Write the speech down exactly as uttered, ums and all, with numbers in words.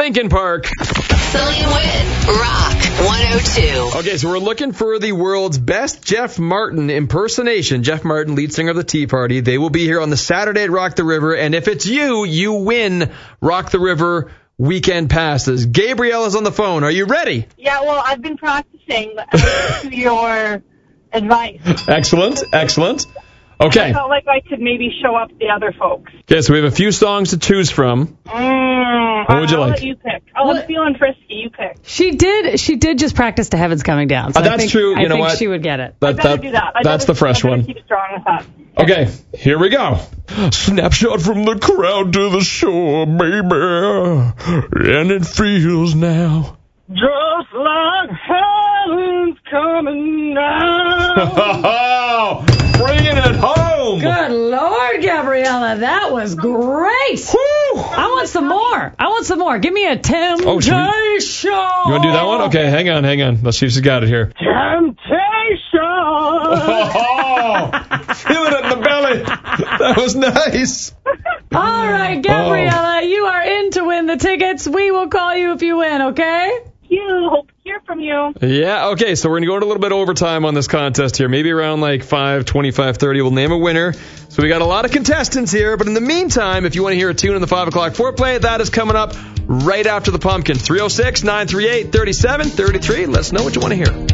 Lincoln Park. Billy and Win, Rock one oh two. Okay, so we're looking for the world's best Jeff Martin impersonation. Jeff Martin, lead singer of the Tea Party. They will be here on the Saturday at Rock the River, and if it's you, you win Rock the River weekend passes. Gabriella's on the phone. Are you ready? Yeah, well, I've been practicing uh, to your advice. Excellent, excellent. Okay. I felt like I could maybe show up the other folks. Okay, so we have a few songs to choose from. Mm, What would you I'll like? let you pick. Oh, I'm feeling frisky. You pick. She did. She did just practice To Heaven's Coming Down. So Uh, that's I think, true. You I know think what? she would get it. I That, better that, do that. I that's better, the fresh I better one. keep strong with that. Okay, here we go. Snapshot from the crowd to the shore, baby. And it feels now. Just like heaven's coming down. Oh, bringing it home. Good Lord, Gabriella, that was great. Woo. I want some more. I want some more. Give me a temptation. Oh, should we- You want to do that one? Okay, hang on, hang on. Let's see if she's got it here. Temptation. Oh, feel it in the belly. That was nice. All right, Gabriella, you are in to win the tickets. We will call you if you win, okay? You hope to hear from you. Yeah, okay, so we're going to go to a little bit overtime on this contest here. Maybe around like five twenty-five thirty. We'll name a winner. So we got a lot of contestants here. But in the meantime, if you want to hear a tune in the five o'clock foreplay, that is coming up right after the pumpkin. three oh six, nine three eight, three seven three three. Let us know what you want to hear.